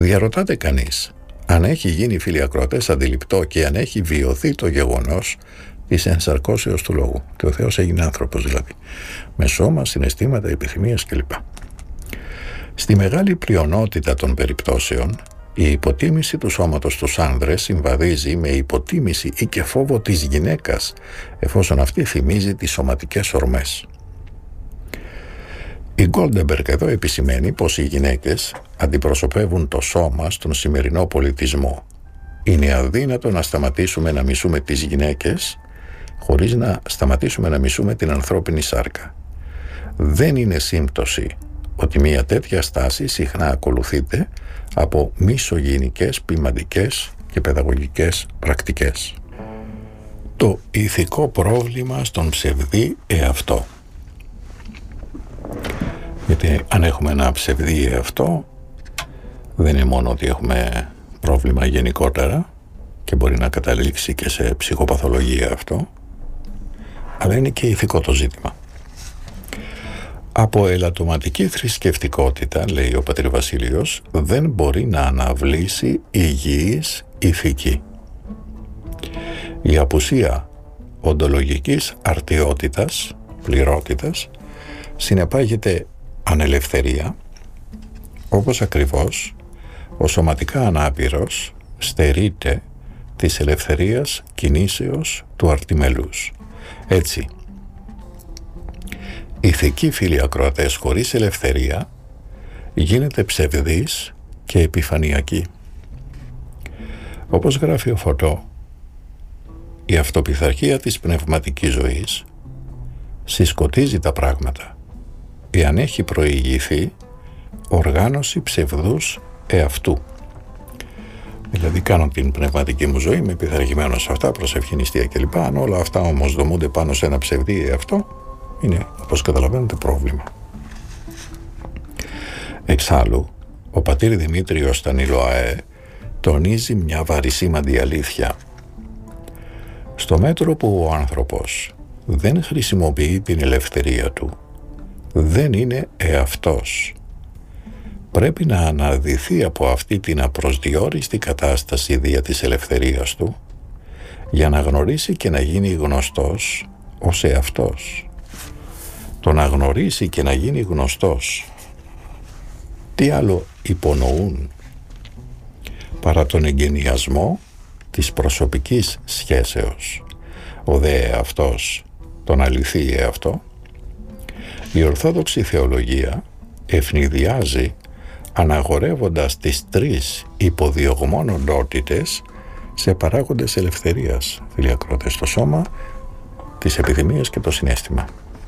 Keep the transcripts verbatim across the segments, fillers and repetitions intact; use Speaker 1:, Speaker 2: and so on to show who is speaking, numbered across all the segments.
Speaker 1: Διαρωτάται κανείς αν έχει γίνει, φίλοι ακροατές, αντιληπτό και αν έχει βιωθεί το γεγονός της ενσαρκώσεως του λόγου. Και ο Θεός έγινε άνθρωπος δηλαδή, με σώμα, συναισθήματα, επιθυμίες κλπ. Στη μεγάλη πλειονότητα των περιπτώσεων, η υποτίμηση του σώματος στους άνδρες συμβαδίζει με υποτίμηση ή και φόβο της γυναίκας, εφόσον αυτή θυμίζει τις σωματικές ορμές. Η Γκόλντεμπεργκ εδώ επισημαίνει πως οι γυναίκες αντιπροσωπεύουν το σώμα στον σημερινό πολιτισμό. Είναι αδύνατο να σταματήσουμε να μισούμε τις γυναίκες χωρίς να σταματήσουμε να μισούμε την ανθρώπινη σάρκα. Δεν είναι σύμπτωση ότι μια τέτοια στάση συχνά ακολουθείται από μισογεινικές, ποιμαντικές και παιδαγωγικές πρακτικές. Το ηθικό πρόβλημα στον ψευδή εαυτό. Γιατί αν έχουμε ένα ψευδή εαυτό, δεν είναι μόνο ότι έχουμε πρόβλημα γενικότερα και μπορεί να καταλήξει και σε ψυχοπαθολογία αυτό, αλλά είναι και ηθικό το ζήτημα. Από ελαττωματική θρησκευτικότητα, λέει ο πατήρ Βασίλειος, δεν μπορεί να αναβλήσει υγιής ηθική. Η απουσία οντολογικής αρτιότητας, πληρότητας, συνεπάγεται ανελευθερία, όπως ακριβώς ο σωματικά ανάπηρος στερείται της ελευθερίας κινήσεως του αρτιμελούς. Έτσι, ηθική, φίλοι ακροατές, χωρίς ελευθερία γίνεται ψευδής και επιφανειακή. Όπως γράφει ο Φωτό, η αυτοπιθαρχία της πνευματικής ζωής συσκοτίζει τα πράγματα εάν έχει προηγηθεί οργάνωση ψευδούς εαυτού. Δηλαδή κάνω την πνευματική μου ζωή, είμαι πειθαρχημένος σε αυτά, προσευχή, νηστεία κλπ. Αν όλα αυτά όμως δομούνται πάνω σε ένα ψευδή εαυτό, είναι, όπως καταλαβαίνετε, πρόβλημα. Εξάλλου, ο πατήρ Δημήτριος Στανιλοαέ τονίζει μια βαρισίμαντη αλήθεια. Στο μέτρο που ο άνθρωπος δεν χρησιμοποιεί την ελευθερία του, δεν είναι εαυτός. Πρέπει να αναδυθεί από αυτή την απροσδιόριστη κατάσταση δια της ελευθερίας του, για να γνωρίσει και να γίνει γνωστός ως εαυτός. Το να γνωρίσει και να γίνει γνωστός, τι άλλο υπονοούν παρά τον εγκαινιασμό της προσωπικής σχέσεως, ο δε εαυτός, τον αληθή εαυτό. Η Ορθόδοξη θεολογία ευνηδιάζει αναγορεύοντας τις τρεις υποδιωγμών οντότητες σε παράγοντες ελευθερίας, φίλοι ακροατές, το σώμα, τις επιθυμίες και το συναίσθημα.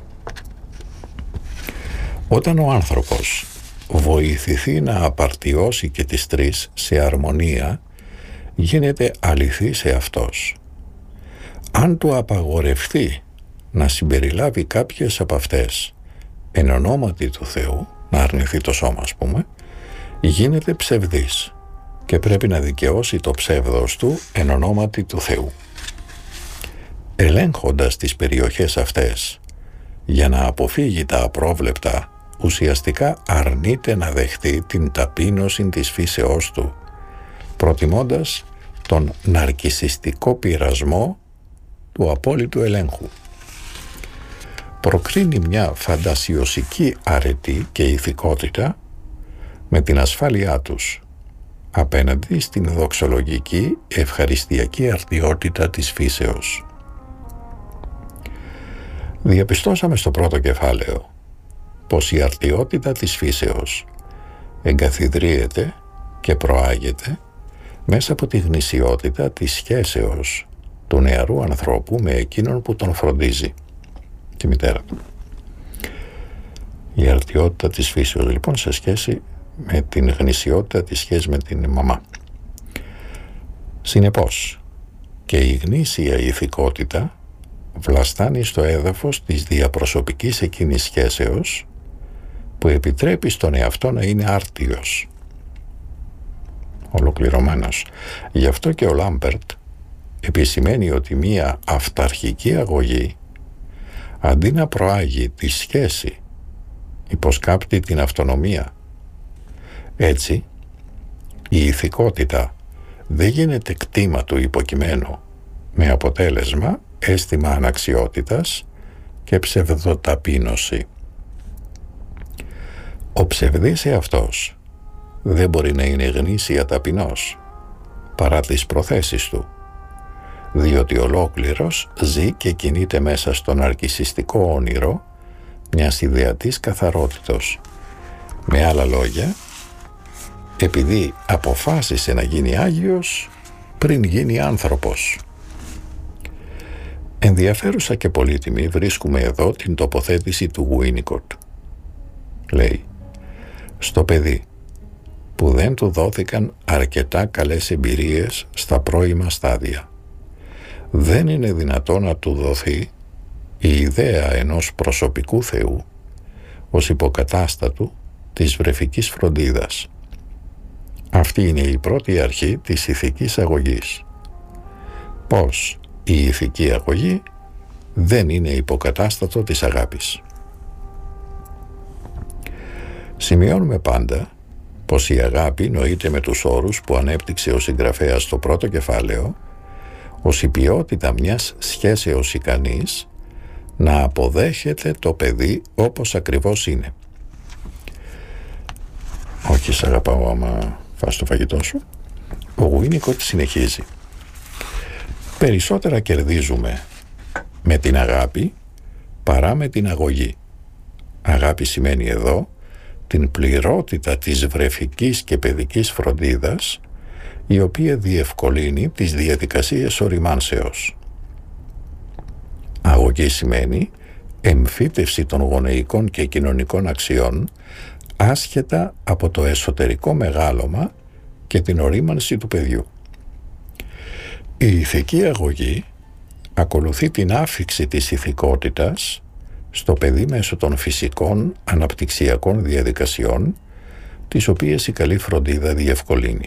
Speaker 1: Όταν ο άνθρωπος βοηθηθεί να απαρτιώσει και τις τρεις σε αρμονία, γίνεται αληθής εαυτός. Αν του απαγορευτεί να συμπεριλάβει κάποιες από αυτές εν ονόματι του Θεού, να αρνηθεί το σώμα ας πούμε, γίνεται ψευδής και πρέπει να δικαιώσει το ψεύδος του εν ονόματι του Θεού. Ελέγχοντας τις περιοχές αυτές για να αποφύγει τα απρόβλεπτα, ουσιαστικά αρνείται να δεχτεί την ταπείνωση της φύσεώς του, προτιμώντας τον ναρκισσιστικό πειρασμό του απόλυτου ελέγχου. Προκρίνει μια φαντασιωσική αρετή και ηθικότητα με την ασφάλειά τους απέναντι στην δοξολογική ευχαριστιακή αρτιότητα της φύσεως. Διαπιστώσαμε στο πρώτο κεφάλαιο πως η αρτιότητα της φύσεως εγκαθιδρύεται και προάγεται μέσα από τη γνησιότητα της σχέσεως του νεαρού ανθρώπου με εκείνον που τον φροντίζει, τη μητέρα του. Η αρτιότητα της φύσεως λοιπόν σε σχέση με την γνησιότητα της σχέσης με την μαμά. Συνεπώς και η γνήσια ηθικότητα βλαστάνει στο έδαφος της διαπροσωπικής εκείνης σχέσεως που επιτρέπει στον εαυτό να είναι άρτιος, ολοκληρωμένος. Γι' αυτό και ο Λάμπερτ επισημαίνει ότι μία αυταρχική αγωγή, αντί να προάγει τη σχέση, υποσκάπτει την αυτονομία. Έτσι, Η ηθικότητα δεν γίνεται κτήμα του υποκειμένου, με αποτέλεσμα αίσθημα αναξιότητας και ψευδοταπείνωση. Ο ψευδής εαυτός δεν μπορεί να είναι γνήσια ταπεινός παρά τις προθέσεις του, διότι ολόκληρος ζει και κινείται μέσα στο ναρκισσιστικό όνειρο μιας ιδεατής καθαρότητος. Με άλλα λόγια, επειδή αποφάσισε να γίνει Άγιος πριν γίνει άνθρωπος. Ενδιαφέρουσα και πολύτιμη βρίσκουμε εδώ την τοποθέτηση του Winnicott. Λέει, στο παιδί που δεν του δόθηκαν αρκετά καλές εμπειρίες στα πρώιμα στάδια, δεν είναι δυνατό να του δοθεί η ιδέα ενός προσωπικού Θεού ως υποκατάστατου της βρεφικής φροντίδας. Αυτή είναι η πρώτη αρχή της ηθικής αγωγής. Πώς η ηθική αγωγή δεν είναι υποκατάστατο της αγάπης. Σημειώνουμε πάντα πως η αγάπη νοείται με τους όρους που ανέπτυξε ο συγγραφέας στο πρώτο κεφάλαιο ως η ποιότητα μιας σχέσεως ικανής να αποδέχεται το παιδί όπως ακριβώς είναι. Όχι, σ' αγαπάω άμα φας το φαγητό σου. Ο Winnicott συνεχίζει. Περισσότερα κερδίζουμε με την αγάπη παρά με την αγωγή. Αγάπη σημαίνει εδώ την πληρότητα της βρεφικής και παιδικής φροντίδας, η οποία διευκολύνει τις διαδικασίες οριμάνσεως. Αγωγή σημαίνει εμφύτευση των γονεϊκών και κοινωνικών αξιών άσχετα από το εσωτερικό μεγάλωμα και την ορίμανση του παιδιού. Η ηθική αγωγή ακολουθεί την άφιξη της ηθικότητας στο παιδί μέσω των φυσικών αναπτυξιακών διαδικασιών, τις οποίες η καλή φροντίδα διευκολύνει.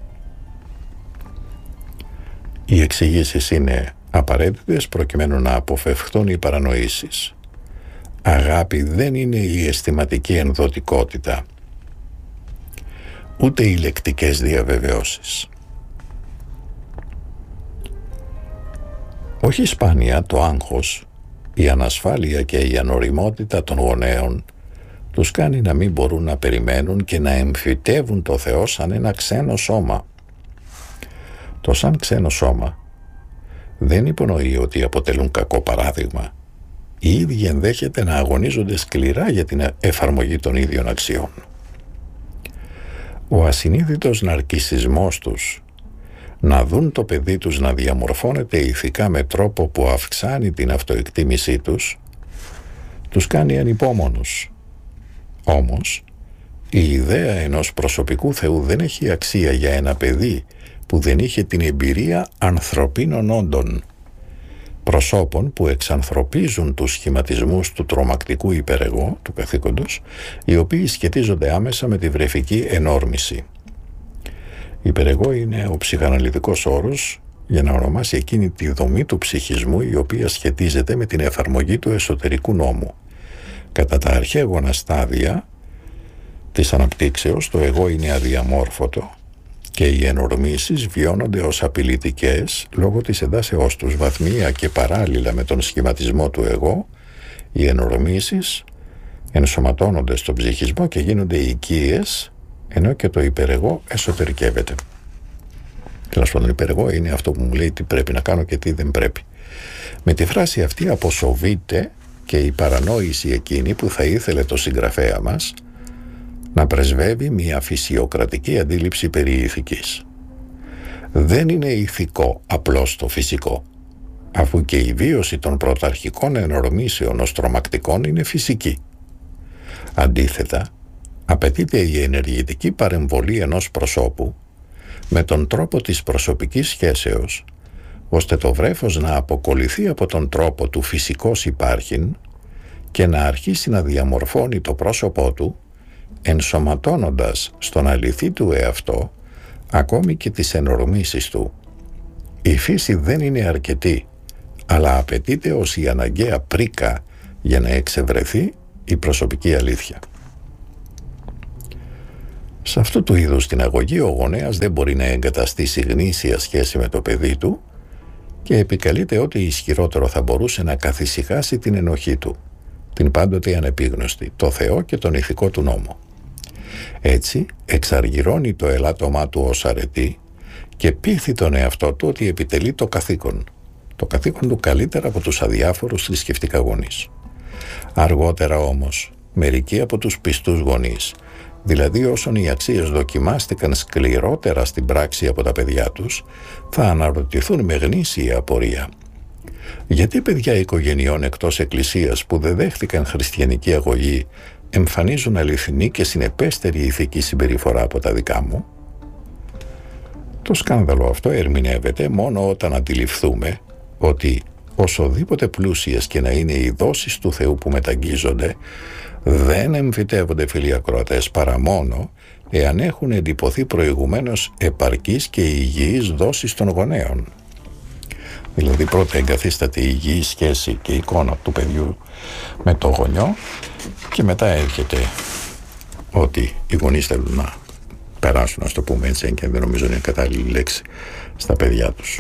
Speaker 1: Οι εξηγήσεις είναι απαραίτητες προκειμένου να αποφευχθούν οι παρανοήσεις. Αγάπη δεν είναι η αισθηματική ενδοτικότητα, ούτε οι λεκτικές διαβεβαιώσεις. Όχι σπάνια το άγχος, η ανασφάλεια και η ανοριμότητα των γονέων τους κάνει να μην μπορούν να περιμένουν και να εμφυτεύουν το Θεό σαν ένα ξένο σώμα. Το σαν ξένο σώμα δεν υπονοεί ότι αποτελούν κακό παράδειγμα. Οι ίδιοι ενδέχεται να αγωνίζονται σκληρά για την εφαρμογή των ίδιων αξιών. Ο ασυνείδητος ναρκισσισμός τους να δουν το παιδί τους να διαμορφώνεται ηθικά με τρόπο που αυξάνει την αυτοεκτίμησή τους, τους κάνει ανυπόμονους. Όμως, η ιδέα ενός προσωπικού Θεού δεν έχει αξία για ένα παιδί που δεν είχε την εμπειρία ανθρωπίνων όντων, προσώπων που εξανθρωπίζουν τους σχηματισμούς του τρομακτικού υπερεγώ, του καθήκοντος, οι οποίοι σχετίζονται άμεσα με τη βρεφική ενόρμηση. Υπερεγώ είναι ο ψυχαναλυτικός όρος για να ονομάσει εκείνη τη δομή του ψυχισμού η οποία σχετίζεται με την εφαρμογή του εσωτερικού νόμου. Κατά τα αρχαίγωνα στάδια της αναπτύξεως το εγώ είναι αδιαμόρφωτο και οι ενορμήσεις βιώνονται ως απειλητικές λόγω της εντάσεώς τους. Βαθμία και παράλληλα με τον σχηματισμό του εγώ, οι ενορμήσεις ενσωματώνονται στον ψυχισμό και γίνονται οικίες, ενώ και το υπερεγώ εσωτερικεύεται. Τέλος πάντων, υπερεγώ είναι αυτό που μου λέει τι πρέπει να κάνω και τι δεν πρέπει. Με τη φράση αυτή αποσοβείται και η παρανόηση εκείνη που θα ήθελε το συγγραφέα μας να πρεσβεύει μια φυσιοκρατική αντίληψη περί ηθικής. Δεν είναι ηθικό απλώς το φυσικό, αφού και η βίωση των πρωταρχικών ενορμήσεων ως τρομακτικών είναι φυσική. Αντίθετα, απαιτείται η ενεργητική παρεμβολή ενός προσώπου με τον τρόπο της προσωπικής σχέσεως, ώστε το βρέφος να αποκολληθεί από τον τρόπο του φυσικός υπάρχειν και να αρχίσει να διαμορφώνει το πρόσωπό του, ενσωματώνοντας στον αληθή του εαυτό ακόμη και τις ενορμήσεις του. Η φύση δεν είναι αρκετή, αλλά απαιτείται ως η αναγκαία πρίκα για να εξευρεθεί η προσωπική αλήθεια. Σε αυτού του είδους την αγωγή ο γονέας δεν μπορεί να εγκαταστήσει γνήσια σχέση με το παιδί του και επικαλείται ό,τι ισχυρότερο θα μπορούσε να καθησυχάσει την ενοχή του, την πάντοτε ανεπίγνωστη, το Θεό και τον ηθικό του νόμο. Έτσι εξαργυρώνει το ελάττωμά του ως αρετή και πείθει τον εαυτό του ότι επιτελεί το καθήκον, το καθήκον του καλύτερα από τους αδιάφορους θρησκευτικά γονείς. Αργότερα όμως, μερικοί από τους πιστούς γονείς, δηλαδή όσων οι αξίες δοκιμάστηκαν σκληρότερα στην πράξη από τα παιδιά τους, θα αναρωτηθούν με γνήσια απορία. Γιατί παιδιά οικογενειών εκτός εκκλησίας που δεν δέχτηκαν χριστιανική αγωγή εμφανίζουν αληθινή και συνεπέστερη ηθική συμπεριφορά από τα δικά μου? Το σκάνδαλο αυτό ερμηνεύεται μόνο όταν αντιληφθούμε ότι όσοδήποτε πλούσιες και να είναι οι δόσεις του Θεού που μεταγγίζονται, δεν εμφυτεύονται, φίλοι ακροατές, παρά μόνο εάν έχουν εντυπωθεί προηγουμένως επαρκείς και υγιείς δόσεις των γονέων. Δηλαδή πρώτα εγκαθίσταται η υγιή σχέση και εικόνα του παιδιού με το γονιό και μετά έρχεται ότι οι γονείς θέλουν να περάσουν, ας το πούμε έτσι, και δεν νομίζω είναι κατάλληλη λέξη, στα παιδιά τους.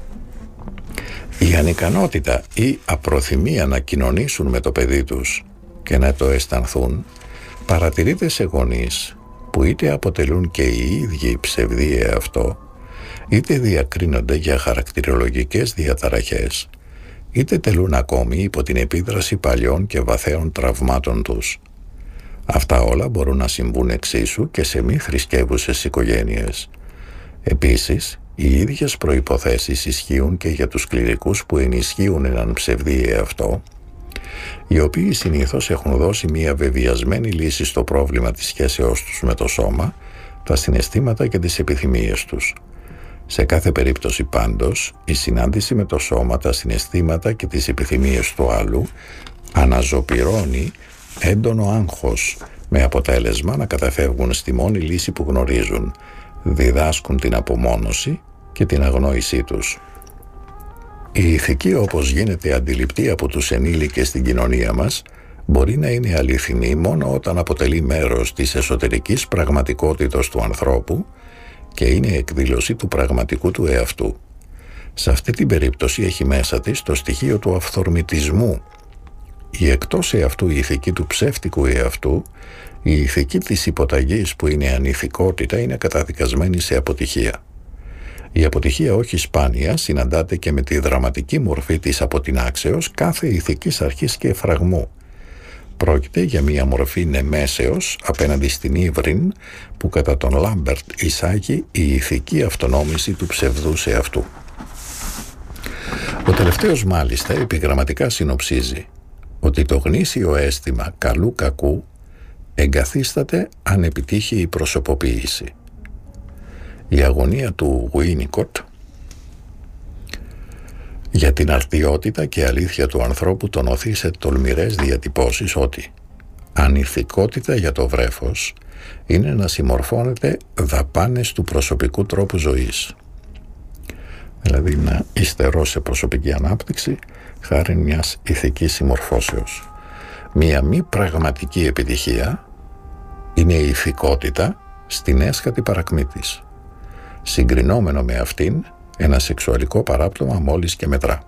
Speaker 1: Η ανικανότητα ή απροθυμία να κοινωνήσουν με το παιδί τους και να το αισθανθούν παρατηρείται σε γονείς που είτε αποτελούν και οι ίδιοι ψευδοί εαυτό, είτε διακρίνονται για χαρακτηρολογικές διαταραχές, είτε τελούν ακόμη υπό την επίδραση παλιών και βαθέων τραυμάτων τους. Αυτά όλα μπορούν να συμβούν εξίσου και σε μη θρησκεύουσες οικογένειες. Επίσης, οι ίδιες προϋποθέσεις ισχύουν και για τους κληρικούς που ενισχύουν έναν ψευδή εαυτό, οι οποίοι συνήθως έχουν δώσει μια βεβαιασμένη λύση στο πρόβλημα της σχέσεώς τους με το σώμα, τα συναισθήματα και τις επιθυμίες τους. Σε κάθε περίπτωση πάντως, η συνάντηση με το σώμα, τα συναισθήματα και τις επιθυμίες του άλλου αναζωπυρώνει έντονο άγχος, με αποτέλεσμα να καταφεύγουν στη μόνη λύση που γνωρίζουν, διδάσκουν την απομόνωση και την αγνόησή τους. Η ηθική, όπως γίνεται αντιληπτή από τους ενήλικες στην κοινωνία μας, μπορεί να είναι αληθινή μόνο όταν αποτελεί μέρος της εσωτερικής πραγματικότητας του ανθρώπου και είναι εκδήλωση του πραγματικού του εαυτού. Σε αυτή την περίπτωση έχει μέσα της το στοιχείο του αυθορμητισμού. Η εκτός εαυτού η ηθική του ψεύτικου εαυτού, η ηθική της υποταγής που είναι ανηθικότητα, είναι καταδικασμένη σε αποτυχία. Η αποτυχία όχι σπάνια συναντάται και με τη δραματική μορφή της αποτινάξεως κάθε ηθικής αρχής και φραγμού. Πρόκειται για μια μορφή νεμέσεως απέναντι στην ύβριν που κατά τον Λάμπερτ εισάγει η ηθική αυτονόμηση του ψευδούς εαυτού. Ο τελευταίος μάλιστα επιγραμματικά συνοψίζει ότι το γνήσιο αίσθημα καλού κακού εγκαθίσταται αν επιτύχει η προσωποποίηση. Η αγωνία του Γουίνικοτ για την αρτιότητα και αλήθεια του ανθρώπου τον οθεί σε τολμηρές διατυπώσεις ότι ανηθικότητα για το βρέφος είναι να συμμορφώνεται δαπάνες του προσωπικού τρόπου ζωής. Δηλαδή να υστερώ σε προσωπική ανάπτυξη χάρη μιας ηθικής συμμορφώσεως. Μια μη πραγματική επιτυχία είναι η ηθικότητα στην έσχατη παρακμή της, συγκρινόμενο με αυτήν ένα σεξουαλικό παράπτωμα μόλις και μετρά.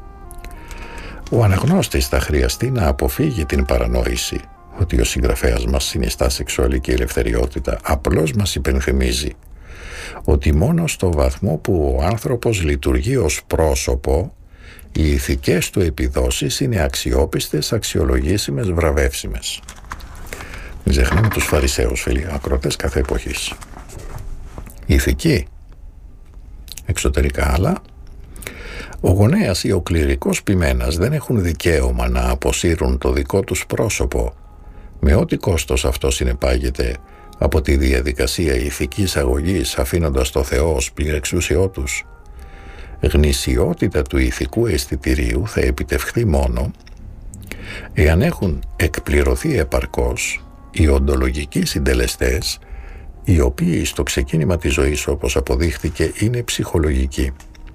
Speaker 1: Ο αναγνώστης θα χρειαστεί να αποφύγει την παρανόηση ότι ο συγγραφέας μας συνιστά σεξουαλική ελευθεριότητα. Απλώς μας υπενθυμίζει ότι μόνο στο βαθμό που ο άνθρωπος λειτουργεί ως πρόσωπο, οι ηθικές του επιδόσεις είναι αξιόπιστες, αξιολογήσιμες, βραβεύσιμες. Μην ξεχνάμε τους Φαρισαίους, φίλοι ακροτές κάθε εποχής. Η ηθική εξωτερικά, αλλά ο γονέας ή ο κληρικός ποιμένας δεν έχουν δικαίωμα να αποσύρουν το δικό τους πρόσωπο, με ό,τι κόστος αυτό συνεπάγεται, από τη διαδικασία ηθικής αγωγής, αφήνοντας το Θεό ως πληρεξούσιό τους. Γνησιότητα του ηθικού αισθητηρίου θα επιτευχθεί μόνο εάν έχουν εκπληρωθεί επαρκώς οι οντολογικοί συντελεστές, οι οποίοι στο ξεκίνημα της ζωής, όπως αποδείχθηκε, είναι ψυχολογικοί.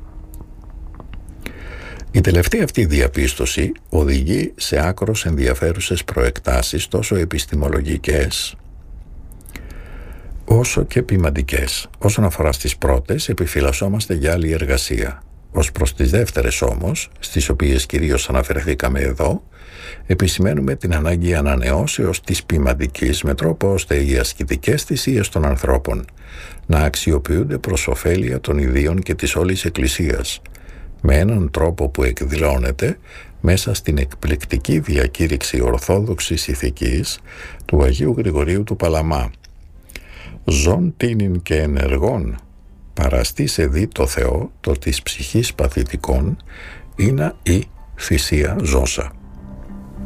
Speaker 1: Η τελευταία αυτή διαπίστωση οδηγεί σε άκρως ενδιαφέρουσες προεκτάσεις τόσο επιστημολογικές όσο και ποιμαντικές. Όσον αφορά στις πρώτες, επιφυλασσόμαστε για άλλη εργασία. Ως προς τις δεύτερες όμως, στις οποίες κυρίως αναφερθήκαμε εδώ, επισημαίνουμε την ανάγκη ανανεώσεως της ποιμαντικής με τρόπο ώστε οι ασκητικές θυσίες των ανθρώπων να αξιοποιούνται προς ωφέλεια των ιδίων και της όλης Εκκλησίας, με έναν τρόπο που εκδηλώνεται μέσα στην εκπληκτική διακήρυξη ορθόδοξης ηθικής του Αγίου Γρηγορίου του Παλαμά. «Ζων τίνην και ενεργών, παραστήσε δι το Θεό, το της ψυχής παθητικών, είναι η θυσία ζώσα».